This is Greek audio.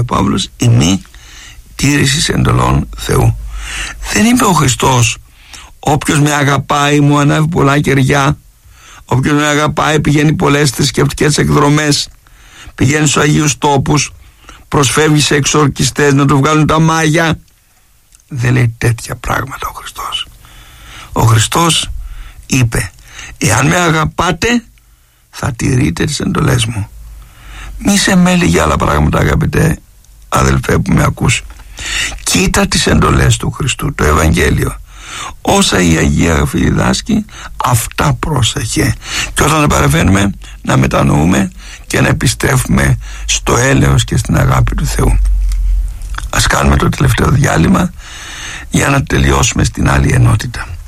Παύλος, η μη τήρηση εντολών Θεού. Δεν είπε ο Χριστός, όποιος με αγαπάει μου ανάβει πολλά κεριά, όποιος με αγαπάει πηγαίνει πολλές θρησκευτικές εκδρομές, πηγαίνει στους Αγίους Τόπους, προσφεύγει σε εξορκιστές να του βγάλουν τα μάγια. Δεν λέει τέτοια πράγματα ο Χριστός. Ο Χριστός είπε, εάν με αγαπάτε θα τηρείτε τις εντολές μου. Μη σε μέλει για άλλα πράγματα, αγαπητέ αδελφέ που με ακούς. Κοίτα τις εντολές του Χριστού, το Ευαγγέλιο. Όσα η Αγία Γραφή διδάσκει, αυτά πρόσεχε. Και όταν τα παραβαίνουμε, να μετανοούμε και να επιστρέφουμε στο έλεος και στην αγάπη του Θεού. Ας κάνουμε το τελευταίο διάλειμμα για να τελειώσουμε στην άλλη ενότητα.